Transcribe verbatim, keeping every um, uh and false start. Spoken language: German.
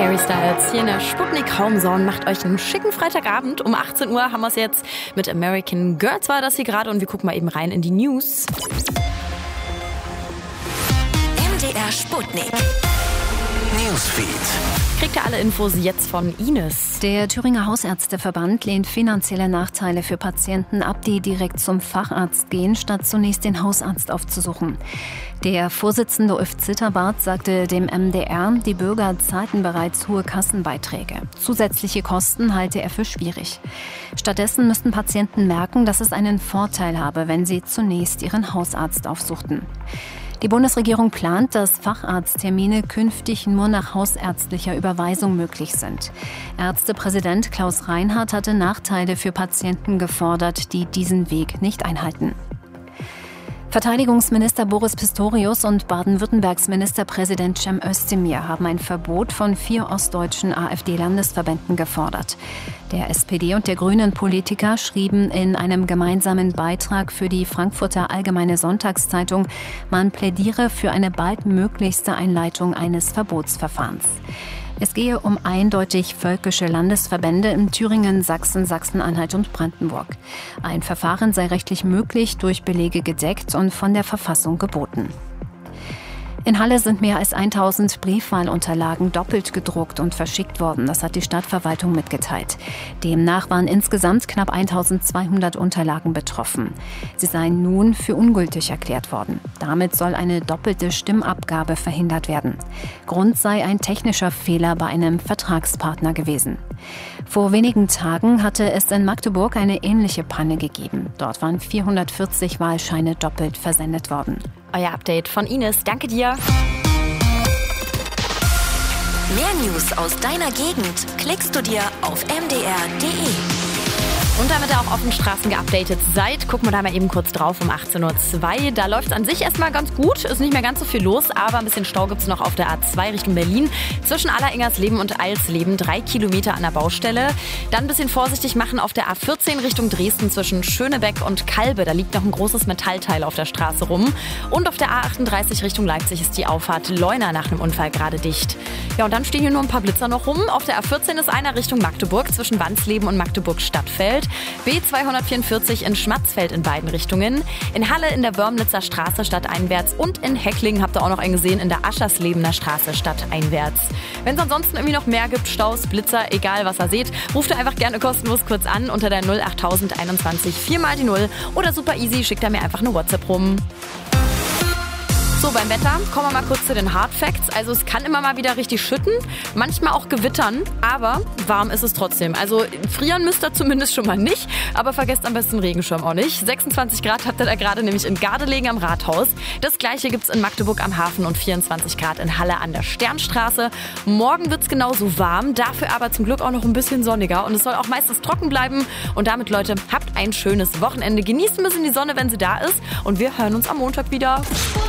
Harry Styles hier in der Sputnik Homezone. Macht euch einen schicken Freitagabend. Um achtzehn Uhr haben wir es jetzt mit American Girls war das hier gerade und wir gucken mal eben rein in die News. M D R Sputnik Newsfeed. Kriegt ihr alle Infos jetzt von Ines. Der Thüringer Hausärzteverband lehnt finanzielle Nachteile für Patienten ab, die direkt zum Facharzt gehen, statt zunächst den Hausarzt aufzusuchen. Der Vorsitzende Ulf Zitterbart sagte dem M D R, die Bürger zahlten bereits hohe Kassenbeiträge. Zusätzliche Kosten halte er für schwierig. Stattdessen müssten Patienten merken, dass es einen Vorteil habe, wenn sie zunächst ihren Hausarzt aufsuchten. Die Bundesregierung plant, dass Facharzttermine künftig nur nach hausärztlicher Überweisung möglich sind. Ärztepräsident Klaus Reinhardt hatte Nachteile für Patienten gefordert, die diesen Weg nicht einhalten. Verteidigungsminister Boris Pistorius und Baden-Württembergs Ministerpräsident Cem Özdemir haben ein Verbot von vier ostdeutschen AfD-Landesverbänden gefordert. Der S P D- und der Grünen-Politiker schrieben in einem gemeinsamen Beitrag für die Frankfurter Allgemeine Sonntagszeitung, man plädiere für eine baldmöglichste Einleitung eines Verbotsverfahrens. Es gehe um eindeutig völkische Landesverbände in Thüringen, Sachsen, Sachsen-Anhalt und Brandenburg. Ein Verfahren sei rechtlich möglich, durch Belege gedeckt und von der Verfassung geboten. In Halle sind mehr als tausend Briefwahlunterlagen doppelt gedruckt und verschickt worden. Das hat die Stadtverwaltung mitgeteilt. Demnach waren insgesamt knapp eintausendzweihundert Unterlagen betroffen. Sie seien nun für ungültig erklärt worden. Damit soll eine doppelte Stimmabgabe verhindert werden. Grund sei ein technischer Fehler bei einem Vertragspartner gewesen. Vor wenigen Tagen hatte es in Magdeburg eine ähnliche Panne gegeben. Dort waren vierhundertvierzig Wahlscheine doppelt versendet worden. Euer Update von Ines. Danke dir. Mehr News aus deiner Gegend klickst du dir auf m d r punkt d e. Und damit ihr auch auf den Straßen geupdatet seid, gucken wir da mal eben kurz drauf um achtzehn Uhr zwei. Da läuft es an sich erstmal ganz gut, ist nicht mehr ganz so viel los, aber ein bisschen Stau gibt es noch auf der A zwei Richtung Berlin. Zwischen Alleringers-Leben und Eilsleben, drei Kilometer an der Baustelle. Dann ein bisschen vorsichtig machen auf der A vierzehn Richtung Dresden zwischen Schönebeck und Kalbe. Da liegt noch ein großes Metallteil auf der Straße rum. Und auf der A achtunddreißig Richtung Leipzig ist die Auffahrt Leuna nach einem Unfall gerade dicht. Ja, und dann stehen hier nur ein paar Blitzer noch rum. Auf der A vierzehn ist einer Richtung Magdeburg zwischen Wansleben und Magdeburg-Stadtfeld. B zweihundertvierundvierzig in Schmatzfeld in beiden Richtungen. In Halle in der Wörmlitzer Straße stadteinwärts und in Hecklingen habt ihr auch noch einen gesehen in der Ascherslebener Straße stadteinwärts. Wenn es ansonsten irgendwie noch mehr gibt, Staus, Blitzer, egal was ihr seht, ruft ihr einfach gerne kostenlos kurz an unter der null acht null null einundzwanzig vier mal die null oder super easy, schickt ihr mir einfach eine WhatsApp rum. So, beim Wetter kommen wir mal kurz zu den Hard Facts. Also es kann immer mal wieder richtig schütten, manchmal auch gewittern, aber warm ist es trotzdem. Also frieren müsst ihr zumindest schon mal nicht, aber vergesst am besten den Regenschirm auch nicht. sechsundzwanzig Grad habt ihr da gerade nämlich in Gardelegen am Rathaus. Das gleiche gibt's in Magdeburg am Hafen und vierundzwanzig Grad in Halle an der Sternstraße. Morgen wird's genauso warm, dafür aber zum Glück auch noch ein bisschen sonniger und es soll auch meistens trocken bleiben. Und damit, Leute, habt ein schönes Wochenende. Genießt ein bisschen die Sonne, wenn sie da ist und wir hören uns am Montag wieder.